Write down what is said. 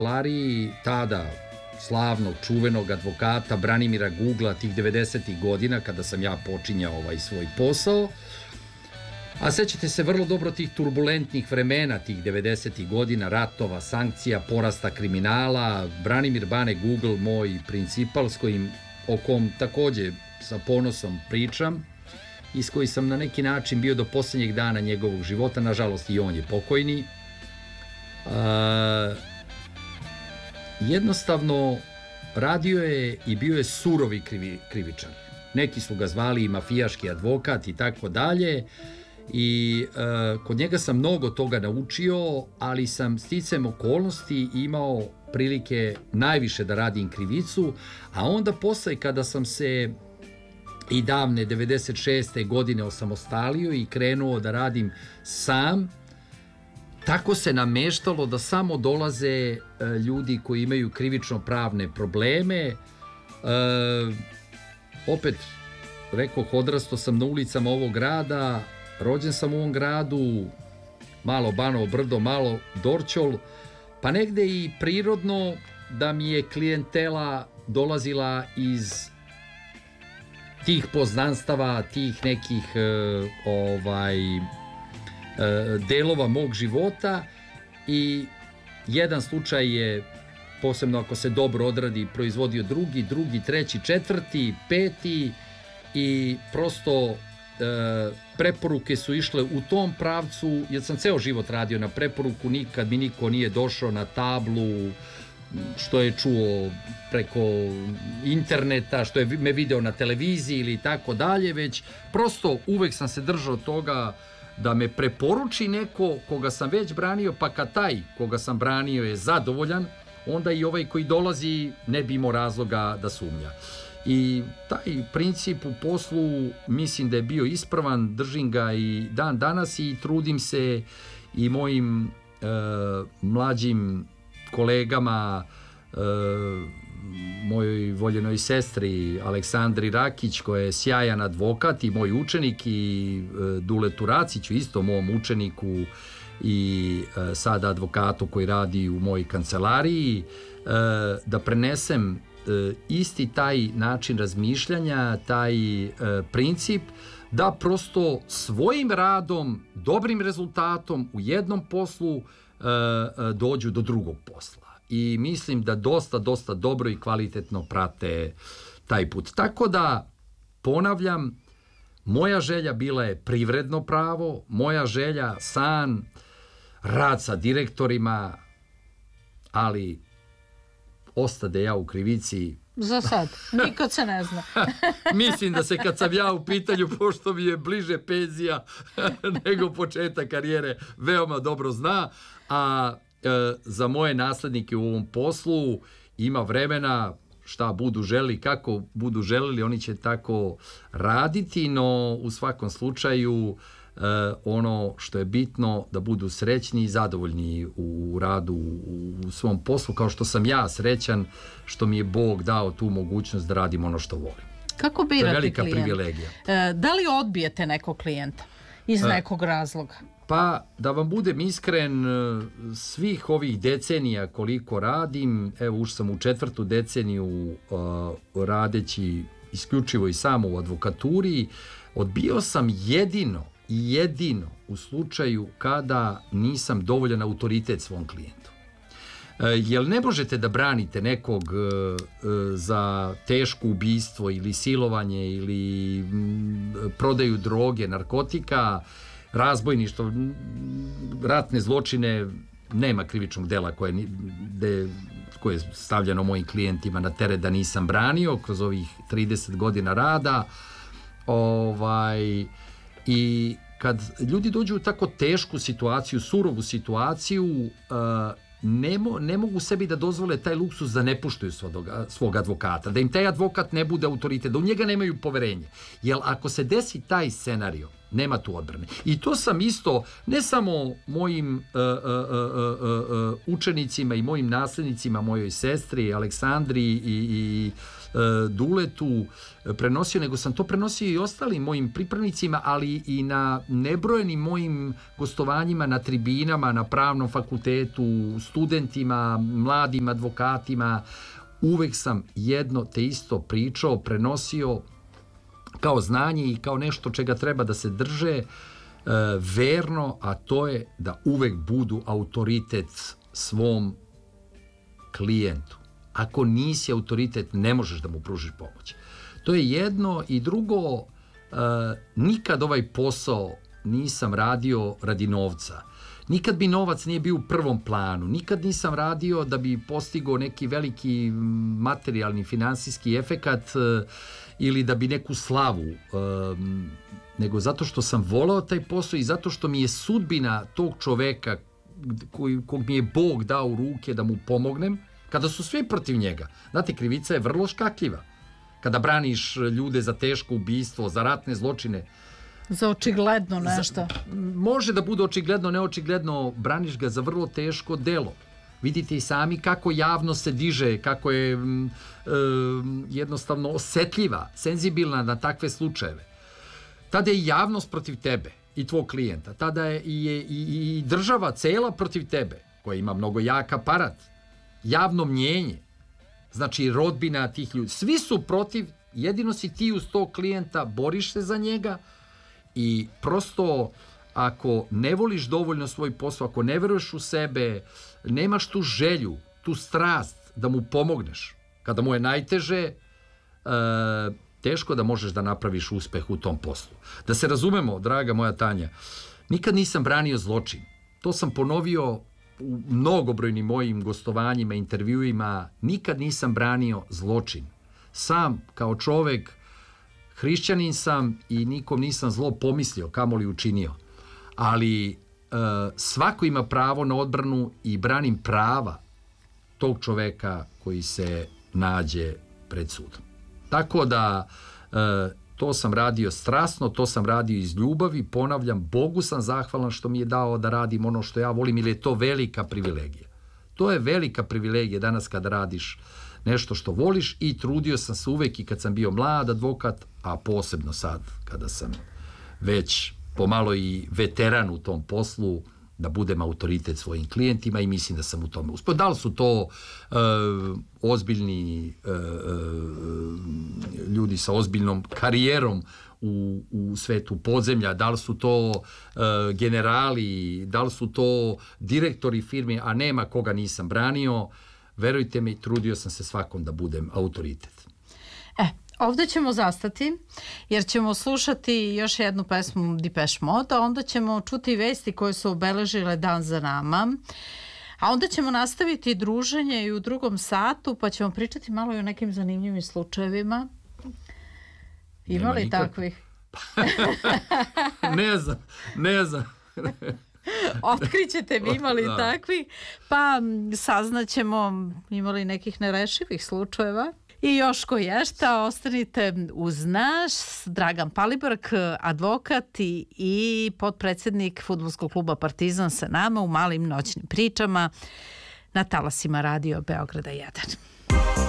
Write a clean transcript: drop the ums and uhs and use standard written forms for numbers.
kancelariji tada slavnog, čuvenog advokata Branimira Gugla tih 90. godina kada sam ja počinjao ovaj svoj posao. A sećate se vrlo dobro tih turbulentnih vremena, tih 90. godina, ratova, sankcija, porasta kriminala. Branimir Bane Gugl, moj principal, o kom takođe sa ponosom pričam i s koji sam na neki način bio do posljednjeg dana njegovog života, nažalost i on je pokojni. Jednostavno radio je i bio je surovi krivičar. Neki su ga zvali i mafijaški advokat i tako dalje. I kod njega sam mnogo toga naučio, ali sam sticajem okolnosti imao prilike najviše da radim krivicu, a onda posle kada sam se i davne 96. godine osamostalio i krenuo da radim sam, tako se nameštalo da samo dolaze ljudi koji imaju krivično-pravne probleme. Opet, rekoh, odrastao sam na ulicama ovog grada, rođen sam u ovom gradu, malo Banovo Brdo, malo Dorćol, pa negde i prirodno da mi je klijentela dolazila iz tih poznanstava, tih nekih delova mog života. I jedan slučaj je, posebno ako se dobro odradi, proizvodio drugi, treći, četvrti, peti, i prosto preporuke su išle u tom pravcu, jer sam ceo život radio na preporuku, nikad mi niko nije došao na tablu, što je čuo preko interneta, što je me video na televiziji ili tako dalje, već prosto uvek sam se držao toga da me preporuči neko koga sam već branio, pa kad taj koga sam branio je zadovoljan, onda i ovaj koji dolazi ne bi imao razloga da sumnja. I taj princip u poslu mislim da je bio ispravan, držim ga i dan danas i trudim se i mojim mlađim kolegama, mojoj voljenoj sestri Aleksandri Rakić, koja je sjajan advokat i moj učenik, i Duletu Raciću, isto mom učeniku i sada advokatu koji radi u mojoj kancelariji, da prenesem isti taj način razmišljanja, taj princip, da prosto svojim radom, dobrim rezultatom u jednom poslu dođu do drugog posla. I mislim da dosta dobro i kvalitetno prate taj put. Tako da, ponavljam, moja želja bila je privredno pravo, moja želja, san, rad sa direktorima, ali ostade ja u krivici. Za sad, nikad se ne zna. Mislim da se kad sam ja u pitanju, pošto mi je bliže penzija nego početak karijere, veoma dobro zna, a za moje naslednike u ovom poslu ima vremena, šta budu želeli, kako budu želeli, oni će tako raditi, no u svakom slučaju ono što je bitno, da budu srećni i zadovoljni u radu, u svom poslu, kao što sam ja srećan što mi je Bog dao tu mogućnost da radim ono što volim. Kako birate klijenta? To je velika privilegija. Da li odbijete nekog klijenta iz nekog razloga? Pa, da vam budem iskren, svih ovih decenija koliko radim, evo už sam u 4. deceniju radeći isključivo i samo u advokaturi, odbio sam jedino u slučaju kada nisam dovoljan autoritet svom klijentu. Jer ne možete da branite nekog za teško ubistvo ili silovanje ili prodaju droge, narkotika, razbojništvo, ratne zločine, nema krivičnog dela koje je stavljeno mojim klijentima na teret da nisam branio kroz ovih 30 godina rada. I kad ljudi dođu u tako tešku situaciju, surovu situaciju, ne mogu sebi da dozvole taj luksuz da ne puštuju svog advokata, da im taj advokat ne bude autoritet, da u njega nemaju poverenje. Jer ako se desi taj scenario, Nema tu odbrane. I to sam isto, ne samo mojim učenicima i mojim naslednicima, mojoj sestri, Aleksandri i Duletu prenosio, nego sam to prenosio i ostalim mojim pripravnicima, ali i na nebrojenim mojim gostovanjima na tribinama, na pravnom fakultetu, studentima, mladim advokatima. Uvek sam jedno te isto pričao, prenosio kao znanje i kao nešto čega treba da se drže verno, a to je da uvek budu autoritet svom klijentu. Ako nisi autoritet, ne možeš da mu pružiš pomoć. To je jedno. I drugo, nikad ovaj posao nisam radio radi novca. Nikad bi novac nije bio u prvom planu. Nikad nisam radio da bi postigao neki veliki materijalni, finansijski efekat ili da bi neku slavu, nego zato što sam voleo taj posao i zato što mi je sudbina tog čoveka kog mi je Bog dao u ruke da mu pomognem, kada su svi protiv njega. Znate, krivica je vrlo škakljiva. Kada braniš ljude za teško ubistvo, za ratne zločine, za očigledno nešto. Može da bude očigledno, neočigledno, braniš ga za vrlo teško delo. Vidite i sami kako javno se diže, kako je jednostavno osetljiva, senzibilna na takve slučajeve. Tada je javnost protiv tebe i tvog klijenta. Tada je i država cela protiv tebe, koja ima mnogo jak aparat. Javno mnjenje, znači rodbina tih ljudi. Svi su protiv, jedino si ti uz tog klijenta, boriš se za njega i prosto ako ne voliš dovoljno svoj posao, ako ne veruješ u sebe, nemaš tu želju, tu strast da mu pomogneš. Kada mu je najteže, teško da možeš da napraviš uspeh u tom poslu. Da se razumemo, draga moja Tanja, nikad nisam branio zločin. To sam ponovio u mnogobrojnim mojim gostovanjima, intervjuima. Nikad nisam branio zločin. Sam kao čovek, hrišćanin sam i nikom nisam zlo pomislio, kamoli učinio. Ali svako ima pravo na odbranu i branim prava tog čoveka koji se nađe pred sudom. Tako da to sam radio strasno, to sam radio iz ljubavi, ponavljam, Bogu sam zahvalan što mi je dao da radim ono što ja volim, ili je to velika privilegija. To je velika privilegija danas kada radiš nešto što voliš i trudio sam se uvek i kad sam bio mlad advokat, a posebno sad kada sam već pomalo i veteran u tom poslu, da budem autoritet svojim klijentima i mislim da sam u tome uspio. Da li su to ozbiljni ljudi sa ozbiljnom karijerom u svetu podzemlja, da li su to generali, da li su to direktori firme, a nema koga nisam branio, verujte mi, trudio sam se svakom da budem autoritet. Ovdje ćemo zastati jer ćemo slušati još jednu pesmu Depeche Mode, a onda ćemo čuti vesti koje su obeležile dan za nama. A onda ćemo nastaviti druženje i u drugom satu, pa ćemo pričati malo i o nekim zanimljivim slučajevima. Ima li takvih? Ne znam. Otkrićete mi imali takvi, pa saznaćemo imali nekih nerešivih slučajeva. I još koješta, ostanite uz nas. Dragan Palibrk, advokat i potpredsjednik Fudbalskog kluba Partizan sa nama u malim noćnim pričama na talasima Radio Beograda 1.